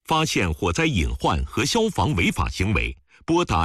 发现火灾隐患和消防违法行为，拨打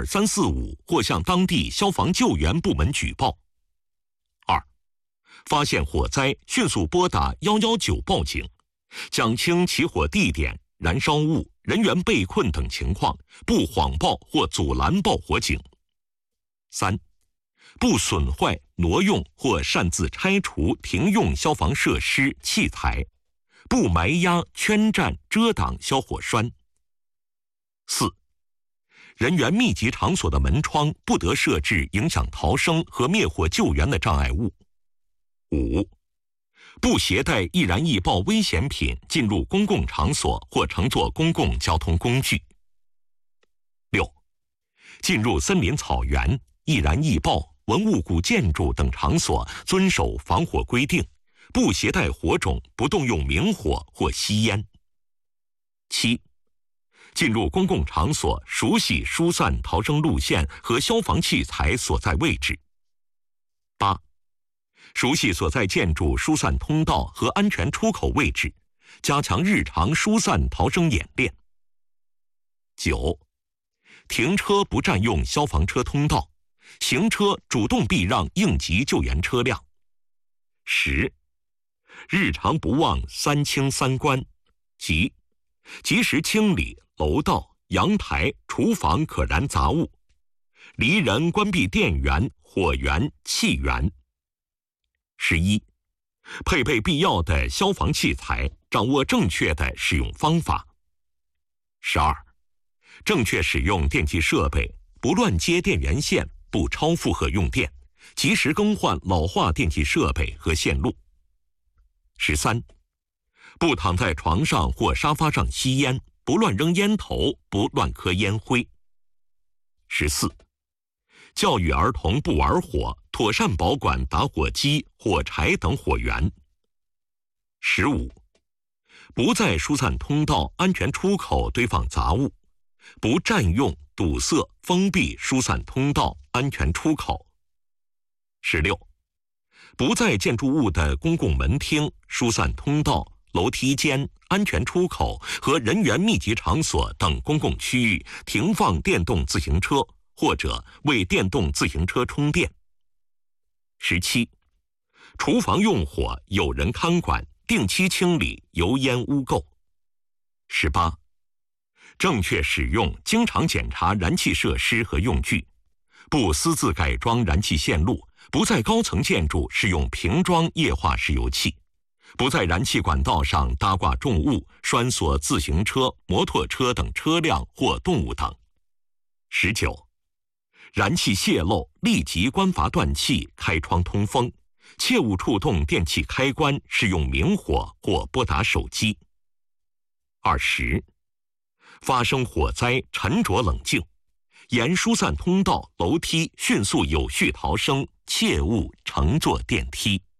12345或向当地消防救援部门举报。2、发现火灾，迅速拨打119报警，讲清起火地点、燃烧物、人员被困等情况，不谎报或阻拦报火警。3、不损坏、挪用或擅自拆除停用消防设施器材，不埋压、圈占、遮挡消火栓。4、人员密集场所的门窗不得设置影响逃生和灭火救援的障碍物。5、不携带易燃易爆危险品进入公共场所或乘坐公共交通工具。6、进入森林草原、易燃易爆、文物古建筑等场所遵守防火规定，不携带火种，不动用明火或吸烟。7、进入公共场所熟悉疏散逃生路线和消防器材所在位置。8、熟悉所在建筑疏散通道和安全出口位置，加强日常疏散逃生演练。9、停车不占用消防车通道，行车主动避让应急救援车辆。10、日常不忘3清3关，即及时清理楼道、阳台、厨房可燃杂物，离人关闭电源、火源、气源。11、配备必要的消防器材，掌握正确的使用方法。12、正确使用电气设备，不乱接电源线，不超负荷用电，及时更换老化电气设备和线路。13、不躺在床上或沙发上吸烟，不乱扔烟头，不乱磕烟灰。14、教育儿童不玩火，妥善保管打火机、火柴等火源。15、不在疏散通道、安全出口堆放杂物，不占用、堵塞、封闭疏散通道、安全出口。16、不在建筑物的公共门厅、疏散通道、楼梯间、安全出口和人员密集场所等公共区域停放电动自行车，或者为电动自行车充电。17、厨房用火有人看管，定期清理油烟污垢。18、正确使用、经常检查燃气设施和用具，不私自改装燃气线路，不在高层建筑使用瓶装液化石油气，不在燃气管道上搭挂重物、拴锁自行车、摩托车等车辆或动物等。19、燃气泄漏，立即关阀断气，开窗通风，切勿触动电器开关，使用明火或拨打手机。20、发生火灾，沉着冷静，沿疏散通道、楼梯迅速有序逃生，切勿乘坐电梯。